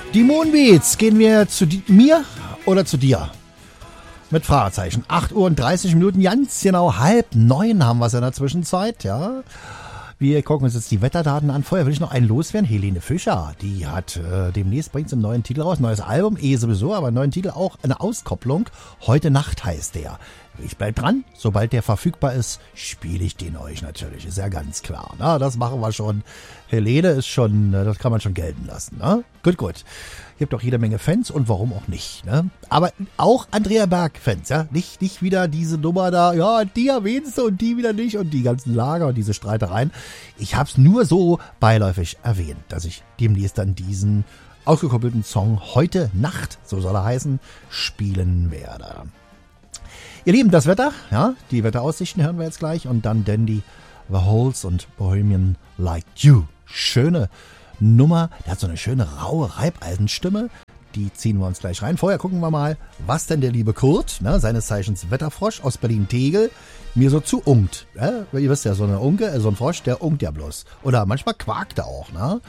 Die Moonbeats, gehen wir zu mir oder zu dir? Mit Fragezeichen. 8 Uhr und 30 Minuten, ganz genau 8:30 haben wir es in der Zwischenzeit, ja. Wir gucken uns jetzt die Wetterdaten an. Vorher will ich noch einen loswerden. Helene Fischer, die hat demnächst bringt einen neuen Titel raus, neues Album, sowieso, aber einen neuen Titel, auch eine Auskopplung. Heute Nacht heißt der. Ich bleib dran, sobald der verfügbar ist, spiele ich den euch natürlich, ist ja ganz klar. Na, das machen wir schon. Helene ist schon, das kann man schon gelten lassen. Ne? Gut. Ihr habt auch jede Menge Fans und warum auch nicht. Ne? Aber auch Andrea Berg-Fans, ja. Nicht wieder diese Nummer da, ja, die erwähnst du und die wieder nicht und die ganzen Lager und diese Streitereien. Ich hab's nur so beiläufig erwähnt, dass ich demnächst dann diesen ausgekoppelten Song Heute Nacht, so soll er heißen, spielen werde. Ihr Lieben, das Wetter, ja, die Wetteraussichten hören wir jetzt gleich und dann Dandy, The Holes und Bohemian Like You. Schöne Nummer, der hat so eine schöne raue Reibeisenstimme, die ziehen wir uns gleich rein. Vorher gucken wir mal, was denn der liebe Kurt, ne, seines Zeichens Wetterfrosch aus Berlin-Tegel, mir so zu unkt. Ja, ihr wisst ja, so eine Unke, so ein Frosch, der unkt ja bloß. Oder manchmal quakt er auch, ne?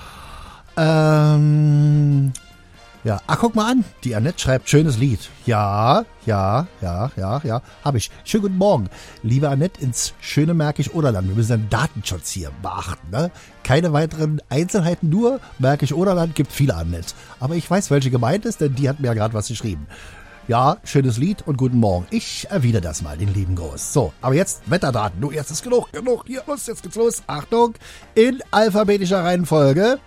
Ja, guck mal an, die Annette schreibt schönes Lied. Ja, hab ich. Schönen guten Morgen, liebe Annette ins schöne Märkisch-Oderland. Wir müssen den Datenschutz hier beachten, ne? Keine weiteren Einzelheiten, nur Märkisch-Oderland, gibt viele Annette. Aber ich weiß, welche gemeint ist, denn die hat mir ja gerade was geschrieben. Ja, schönes Lied und guten Morgen. Ich erwidere das mal, den lieben Gruß. So, aber jetzt Wetterdaten. Du, jetzt ist genug. Hier, los, jetzt geht's los. Achtung, in alphabetischer Reihenfolge.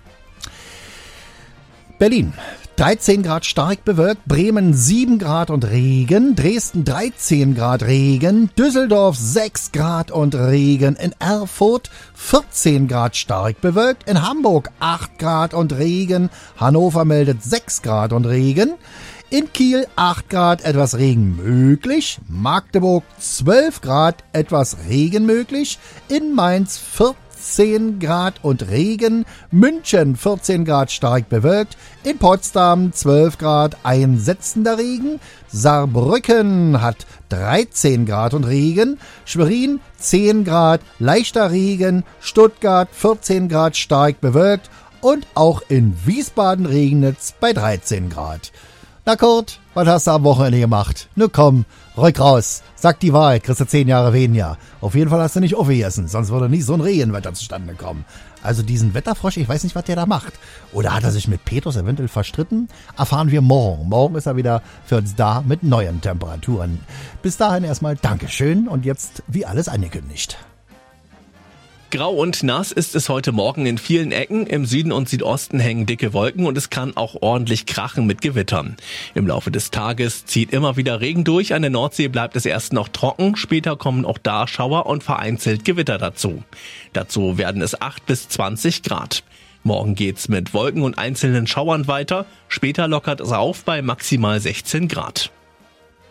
Berlin, 13 Grad stark bewölkt, Bremen 7 Grad und Regen, Dresden 13 Grad Regen, Düsseldorf 6 Grad und Regen, in Erfurt 14 Grad stark bewölkt, in Hamburg 8 Grad und Regen, Hannover meldet 6 Grad und Regen, in Kiel 8 Grad, etwas Regen möglich, Magdeburg 12 Grad, etwas Regen möglich, in Mainz 14 Grad und Regen, München 14 Grad stark bewölkt, in Potsdam 12 Grad einsetzender Regen, Saarbrücken hat 13 Grad und Regen, Schwerin 10 Grad leichter Regen, Stuttgart 14 Grad stark bewölkt und auch in Wiesbaden regnet es bei 13 Grad. Na Kurt, was hast du am Wochenende gemacht? Nu komm, rück raus. Sag die Wahrheit, kriegst du 10 Jahre weniger. Auf jeden Fall hast du nicht aufgegessen, sonst würde nie so ein Regenwetter zustande kommen. Also diesen Wetterfrosch, ich weiß nicht, was der da macht. Oder hat er sich mit Petrus eventuell verstritten? Erfahren wir morgen. Morgen ist er wieder für uns da mit neuen Temperaturen. Bis dahin erstmal Dankeschön und jetzt wie alles angekündigt. Grau und nass ist es heute Morgen in vielen Ecken. Im Süden und Südosten hängen dicke Wolken und es kann auch ordentlich krachen mit Gewittern. Im Laufe des Tages zieht immer wieder Regen durch. An der Nordsee bleibt es erst noch trocken. Später kommen auch da Schauer und vereinzelt Gewitter dazu. Dazu werden es 8 bis 20 Grad. Morgen geht's mit Wolken und einzelnen Schauern weiter. Später lockert es auf bei maximal 16 Grad.